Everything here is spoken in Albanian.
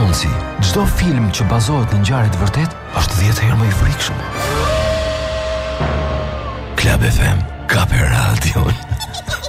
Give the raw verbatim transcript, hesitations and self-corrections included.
mundësi. Çdo film që bazohet në ngjarje të vërtetë është dhjetë herë më i frikshëm. Club F M, Kape Radio.